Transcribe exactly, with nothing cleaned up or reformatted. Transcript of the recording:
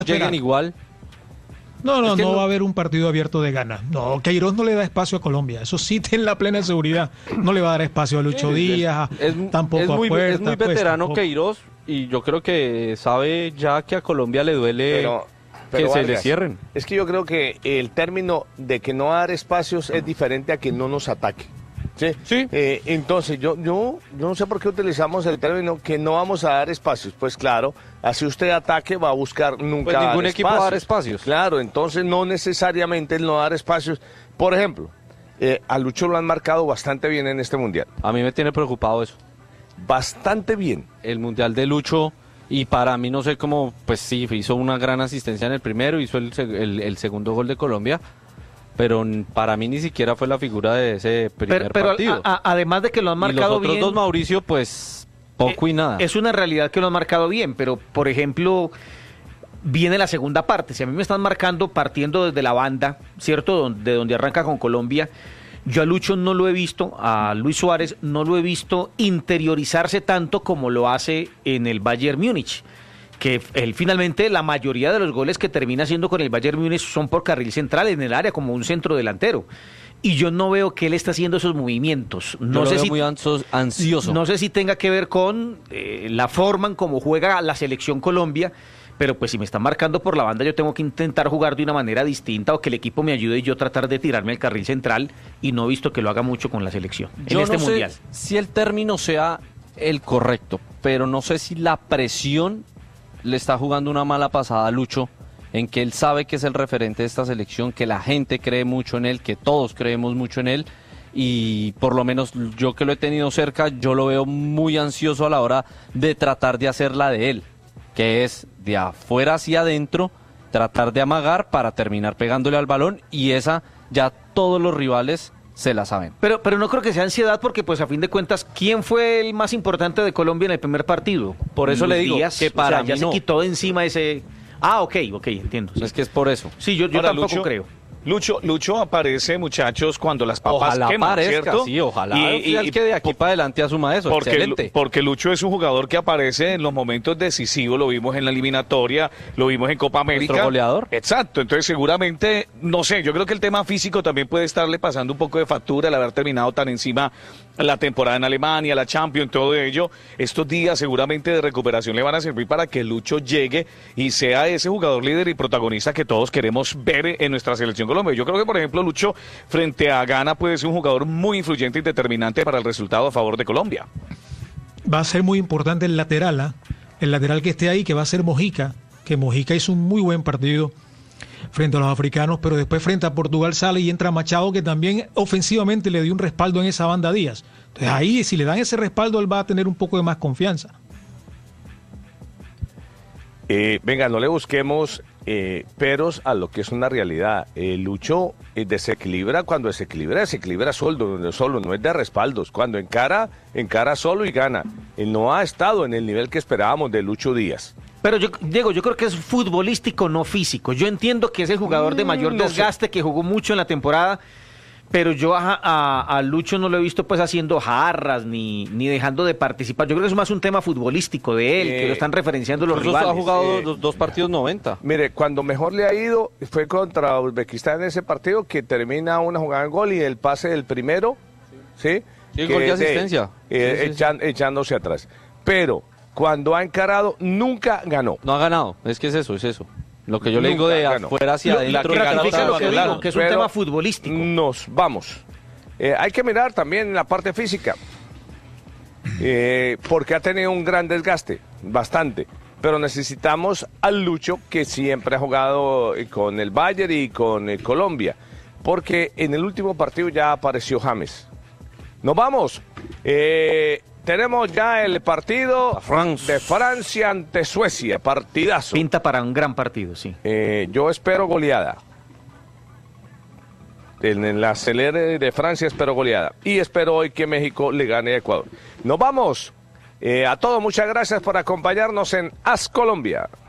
lleguen igual. No, no, Es que no no- va a haber un partido abierto de ganas. No, Queiroz no le da espacio a Colombia. Eso sí, ten la plena seguridad. No le va a dar espacio a Lucho Díaz, Es, tampoco es muy, a Puerta. es muy pues, veterano tampoco. Queiroz y yo creo que sabe ya que a Colombia le duele Pero, que pero se le Vargas, cierren. Es que yo creo que el término de que no dar espacios es diferente a que no nos ataque. ¿Sí? Sí. Eh, entonces, yo, yo, yo no sé por qué utilizamos el término que no vamos a dar espacios. Pues claro, así usted ataque va a buscar nunca Pues ningún dar equipo va a dar espacios. espacios. Claro, entonces no necesariamente el no dar espacios. Por ejemplo, eh, a Lucho lo han marcado bastante bien en este mundial. A mí me tiene preocupado eso. Bastante bien. El Mundial de Lucho, y para mí no sé cómo, pues sí, hizo una gran asistencia en el primero, hizo el, seg- el, el segundo gol de Colombia, pero n- para mí ni siquiera fue la figura de ese primer Pero, pero partido. a- a- además de que lo han y los marcado otros bien, dos, Mauricio, pues poco y nada. es una realidad que lo han marcado bien, pero por ejemplo, viene la segunda parte. Si a mí me están marcando partiendo desde la banda, ¿cierto? Don- De donde arranca con Colombia, yo a Lucho no lo he visto, a Luis Suárez no lo he visto interiorizarse tanto como lo hace en el Bayern Múnich. Que él finalmente, la mayoría de los goles que termina haciendo con el Bayern Múnich son por carril central en el área, como un centro delantero. Y yo no veo que él esté haciendo esos movimientos. Yo No lo sé veo si muy anso- ansioso. no sé si tenga que ver con eh, la forma en cómo juega la selección Colombia, pero pues si me están marcando por la banda yo tengo que intentar jugar de una manera distinta o que el equipo me ayude y yo tratar de tirarme al carril central, y no he visto que lo haga mucho con la selección Yo en este no mundial. sé si el término sea el correcto, pero no sé si la presión le está jugando una mala pasada a Lucho, en que él sabe que es el referente de esta selección, que la gente cree mucho en él, que todos creemos mucho en él, y por lo menos yo que lo he tenido cerca, yo lo veo muy ansioso a la hora de tratar de hacer la de él, que es de afuera hacia adentro, tratar de amagar para terminar pegándole al balón, y esa ya todos los rivales se la saben. Pero, pero no creo que sea ansiedad porque, pues, a fin de cuentas, ¿quién fue el más importante de Colombia en el primer partido? Por eso le Luis digo Díaz. que O para sea, ya mí se no. quitó de encima ese... Ah, ok, ok, entiendo. Sí, Es que es por eso. Sí, yo, yo Ahora, tampoco Lucho, creo. Lucho, Lucho aparece, muchachos, cuando las papas Ojalá queman, parezca, ¿cierto? sí, ojalá. Y- y- Y, que de aquí po- para adelante asuma eso, porque, excelente. porque Lucho es un jugador que aparece en los momentos decisivos, lo vimos en la eliminatoria, lo vimos en Copa América. Nuestro goleador. Exacto, entonces seguramente, no sé, yo creo que el tema físico también puede estarle pasando un poco de factura al haber terminado tan encima la temporada en Alemania, la Champions, todo ello. Estos días seguramente de recuperación le van a servir para que Lucho llegue y sea ese jugador líder y protagonista que todos queremos ver en nuestra selección Colombia. Yo creo que, por ejemplo, Lucho frente a Ghana puede ser un jugador muy influyente y determinante para el resultado a favor de Colombia. Va a ser muy importante el lateral, ¿ah? El lateral que esté ahí, que va a ser Mojica, que Mojica hizo un muy buen partido frente a los africanos, pero después frente a Portugal sale y entra Machado, que también ofensivamente le dio un respaldo en esa banda a Díaz. Entonces ahí, si le dan ese respaldo, él va a tener un poco de más confianza. Eh, venga, no le busquemos eh, peros a lo que es una realidad. Eh, Lucho eh, desequilibra, cuando desequilibra, desequilibra solo, solo, no es de respaldos. Cuando encara, encara solo y gana. Él no ha estado en el nivel que esperábamos de Lucho Díaz. Pero yo, Diego, yo creo que es futbolístico, no físico. Yo entiendo que es el jugador de mayor Mm, no sé. desgaste, que jugó mucho en la temporada, pero yo a, a- a Lucho no lo he visto pues haciendo jarras ni, ni dejando de participar. Yo creo que es más un tema futbolístico de él, Eh, que lo están referenciando los Incluso ha rivales. jugado eh, dos, dos partidos noventa. Mire, cuando mejor le ha ido fue contra Uzbekistán en ese partido, que termina una jugada en gol y el pase del primero, ¿sí? Sí, Que gol de es asistencia. eh, Sí, sí, sí. echan- echándose atrás. Pero cuando ha encarado, nunca ganó. No ha ganado, es que es eso, es eso. Lo que yo le Nunca digo de ganó. afuera hacia Lo- adentro. la que trata ganó Ratifica de lo que claro, digo, que es un pero tema futbolístico. Nos vamos. Eh, hay que mirar también la parte física, eh, porque ha tenido un gran desgaste, bastante. Pero necesitamos al Lucho, que siempre ha jugado eh, con el Bayern y con eh, Colombia, porque en el último partido ya apareció James. Nos vamos. Eh, tenemos ya el partido France. de Francia ante Suecia, partidazo. Pinta para un gran partido, sí. Eh, yo espero goleada. En, en la acelere de Francia espero goleada. Y espero hoy que México le gane a Ecuador. Nos vamos. Eh, a todos, muchas gracias por acompañarnos en Haz Colombia.